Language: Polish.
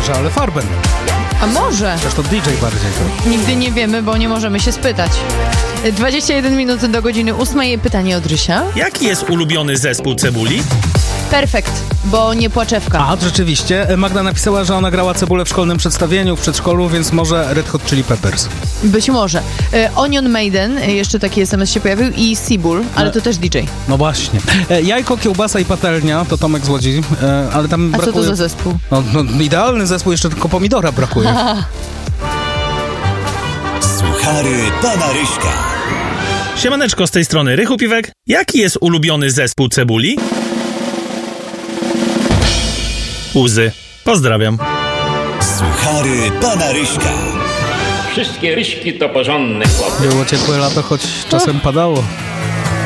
może, ale Farben. A może? Chociaż to DJ bardziej. To. Nigdy nie wiemy, bo nie możemy się spytać. 21 minut do godziny 8. Pytanie od Rysia. Jaki jest ulubiony zespół Cebuli? Perfekt, bo nie płaczewka. A, rzeczywiście. Magda napisała, że ona grała Cebulę w szkolnym przedstawieniu, w przedszkolu, więc może Red Hot Chili Peppers. Być może. Onion Maiden, jeszcze taki SMS się pojawił, i Seabull, ale to też DJ. No właśnie. Jajko, kiełbasa i patelnia, to Tomek z Łodzi, ale tam A brakuje... co to za zespół? No, idealny zespół, jeszcze tylko pomidora brakuje. Suchary pana Ryśka. Siemaneczko, z tej strony Rychu Piwek. Jaki jest ulubiony zespół Cebuli? Łzy. Pozdrawiam. Suchary pana Ryśka. Wszystkie ryśki to porządne chłopy. Było ciepłe lato, choć czasem padało.